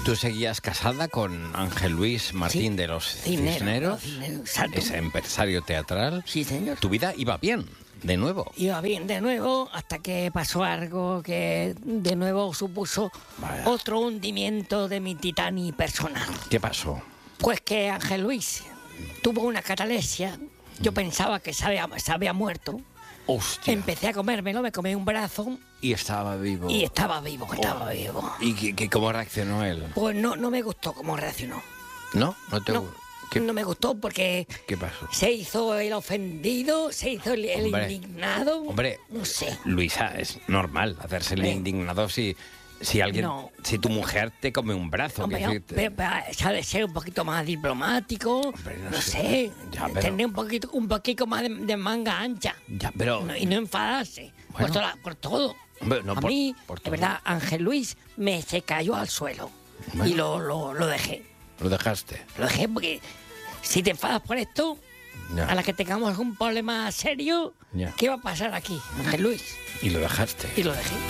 ¿Tú seguías casada con Ángel Luis Martín de los Cisneros? Exacto. Ese empresario teatral. Sí, señor. Tu vida iba bien, de nuevo. Iba bien de nuevo hasta que pasó algo que de nuevo supuso Vaya. otro hundimiento de mi Titanic personal. ¿Qué pasó? Pues que Ángel Luis tuvo una catalepsia. Yo pensaba que se había muerto. Hostia. Empecé a comérmelo, me comí un brazo Y estaba vivo. y estaba vivo. ¿Y cómo reaccionó él? Pues no me gustó cómo reaccionó. ¿No? ¿No te No, ¿Qué, no me gustó porque qué pasó? se hizo el ofendido, se hizo el Hombre. indignado. Hombre, No sé. Luisa, es normal hacerse el Hombre. indignado si alguien, No. si tu mujer te come un brazo. Hombre, que no, decirte- pero se ha de ser un poquito más diplomático, Hombre, no no sé. sé, Ya, pero- tener un poquito más de manga ancha Ya, pero... y no enfadarse Bueno. por todo. Hombre, no, A por- mí, por de todo. verdad, Ángel Luis se cayó al suelo Bueno. y lo dejé. Lo dejaste. Lo dejé porque si te enfadas por esto, Ya. a la que tengamos algún problema serio, Ya. ¿qué va a pasar aquí, Ángel Luis? Y lo dejaste. Y lo dejé.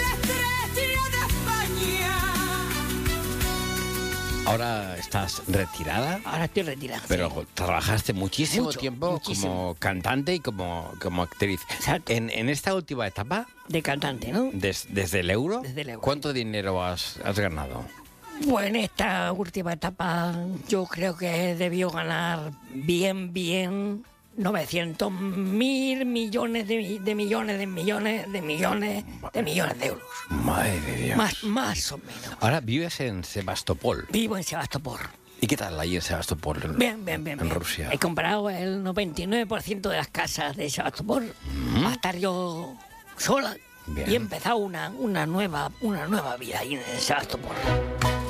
Ahora estás retirada, Ahora estoy retirado. pero trabajaste muchísimo Mucho, tiempo muchísimo. como cantante y como actriz. Exacto. En esta última etapa, De cantante, ¿no? desde el euro, Desde el euro. ¿cuánto dinero has ganado? Pues en esta última etapa yo creo que debió ganar bien 900.000 millones de millones de euros. Madre de Dios. Más o menos. Ahora vives en Sebastopol. Vivo en Sebastopol. ¿Y qué tal ahí en Sebastopol? Bien. En Rusia. He comprado el 99% de las casas de Sebastopol para estar yo sola. Bien. Y he empezado una nueva vida ahí en Sebastopol.